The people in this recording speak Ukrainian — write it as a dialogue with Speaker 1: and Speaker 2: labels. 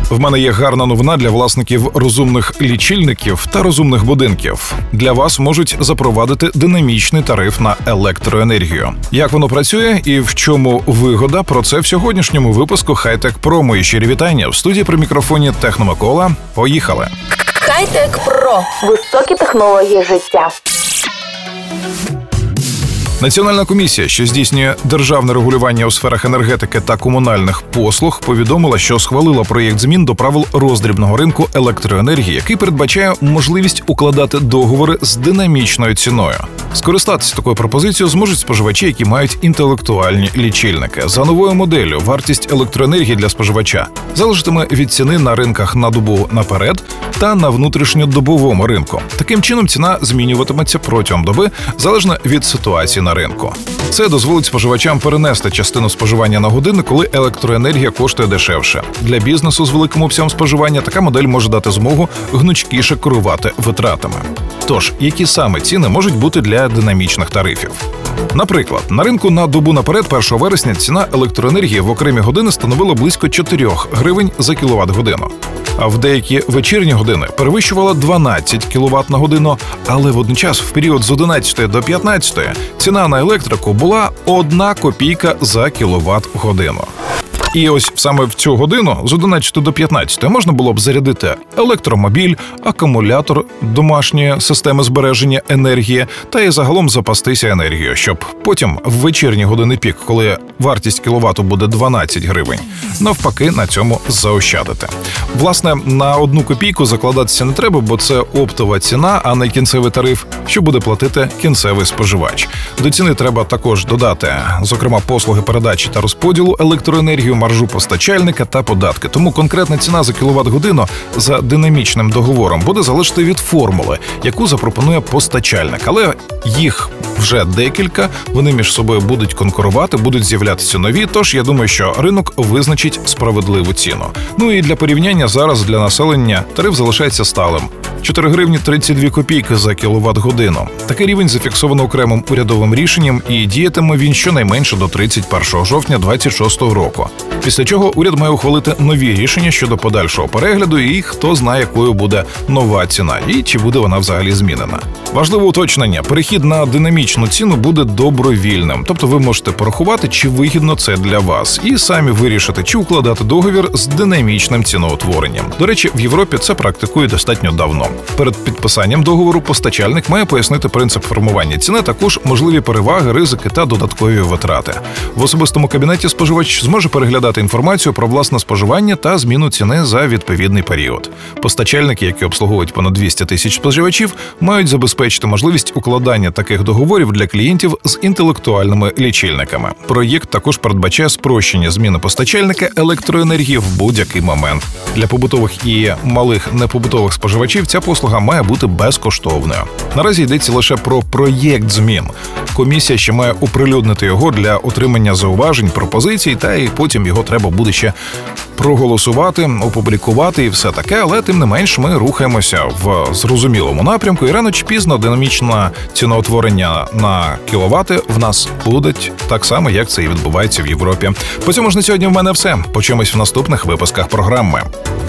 Speaker 1: В мене є гарна новина для власників розумних лічильників та розумних будинків. Для вас можуть запровадити динамічний тариф на електроенергію. Як воно працює і в чому вигода, про це в сьогоднішньому випуску Хай-Тек Про. Мої щирі вітання. В студії при мікрофоні Техномикола. Поїхали!
Speaker 2: Хай-Тек Про. Високі технології життя.
Speaker 1: Національна комісія, що здійснює державне регулювання у сферах енергетики та комунальних послуг, повідомила, що схвалила проєкт змін до правил роздрібного ринку електроенергії, який передбачає можливість укладати договори з динамічною ціною. Скористатися такою пропозицією зможуть споживачі, які мають інтелектуальні лічильники. За новою моделлю вартість електроенергії для споживача залежатиме від ціни на ринках на добу наперед та на внутрішньодобовому ринку. Таким чином, ціна змінюватиметься протягом доби, залежно від ситуації на ринку. Це дозволить споживачам перенести частину споживання на години, коли електроенергія коштує дешевше. Для бізнесу з великим обсягом споживання така модель може дати змогу гнучкіше керувати витратами. Тож, які саме ціни можуть бути для динамічних тарифів? Наприклад, на ринку на добу наперед 1 вересня ціна електроенергії в окремі години становила близько 4 гривень за кіловат-годину. А в деякі вечірні години перевищувала 12 кВт на годину, але водночас в період з 11 до 15 ціна на електрику була 1 копійка за кіловат-годину. І ось саме в цю годину, з 11 до 15, можна було б зарядити електромобіль, акумулятор домашньої системи збереження енергії та і загалом запастися енергією, щоб потім в вечірні години пік, коли вартість кіловату буде 12 гривень, навпаки на цьому заощадити. Власне, на 1 копійку закладатися не треба, бо це оптова ціна, а не кінцевий тариф, що буде платити кінцевий споживач. До ціни треба також додати, зокрема, послуги передачі та розподілу електроенергії, маржу постачальника та податки. Тому конкретна ціна за кіловат-годину за динамічним договором буде залежати від формули, яку запропонує постачальник. Але їх вже декілька, вони між собою будуть конкурувати, будуть з'являтися нові, тож я думаю, що ринок визначить справедливу ціну. Ну і для порівняння зараз для населення тариф залишається сталим. 4 гривні 32 копійки за кіловат-годину. Такий рівень зафіксовано окремим урядовим рішенням і діятиме він щонайменше до 31 жовтня 2026 року. Після чого уряд має ухвалити нові рішення щодо подальшого перегляду і хто знає, якою буде нова ціна і чи буде вона взагалі змінена. Важливе уточнення. Перехід на динамічну ціну буде добровільним. Тобто ви можете порахувати, чи вигідно це для вас і самі вирішити, чи укладати договір з динамічним ціноутворенням. До речі, в Європі це практикують достатньо давно. Перед підписанням договору постачальник має пояснити принцип формування ціни, також можливі переваги, ризики та додаткові витрати. В особистому кабінеті споживач зможе переглядати інформацію про власне споживання та зміну ціни за відповідний період. Постачальники, які обслуговують понад 200 тисяч споживачів, мають забезпечити можливість укладання таких договорів для клієнтів з інтелектуальними лічильниками. Проєкт також передбачає спрощення зміни постачальника електроенергії в будь-який момент. Для побутових і малих непобутових споживачів ця послуга має бути безкоштовною. Наразі йдеться лише про проєкт змін. Комісія ще має оприлюднити його для отримання зауважень, пропозицій, та і потім його треба буде ще проголосувати, опублікувати і все таке, але тим не менш ми рухаємося в зрозумілому напрямку, і рано чи пізно динамічне ціноутворення на кіловати в нас будуть так само, як це і відбувається в Європі. По цьому ж на сьогодні в мене все. Почуємось в наступних випусках програми.